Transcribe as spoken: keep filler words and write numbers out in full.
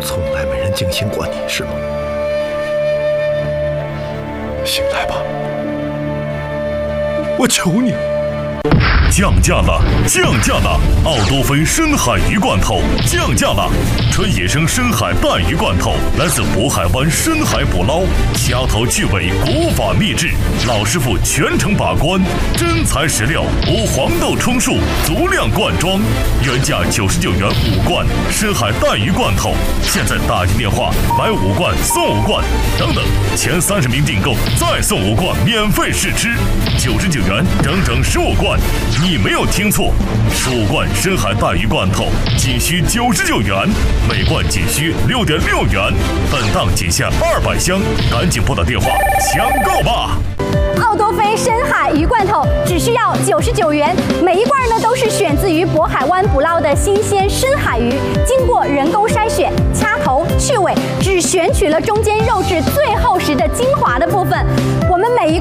从来没人精心过你，是吗？醒来吧，我求你。 降价了，降价了！奥多芬深海鱼罐头降价了，纯野生深海带鱼罐头，来自渤海湾深海捕捞，掐头去尾，古法秘制，老师傅全程把关，真材实料，无黄豆充数，足量灌装，原价九十九元五罐深海带鱼罐头，现在打进电话买五罐送五罐，等等，前三十名订购再送五罐免费试吃，九十九元整整十五罐。 你没有听错，十五罐深海带鱼罐头仅需九十九元，每罐仅需六点六元，本档仅限二百箱，赶紧拨打电话抢购吧！ 奥多菲深海鱼罐头只需要九十九元，每一罐呢都是选自于渤海湾捕捞的新鲜深海鱼，经过人工筛选、掐头去尾，只选取了中间肉质最厚实的精华的部分。我们每一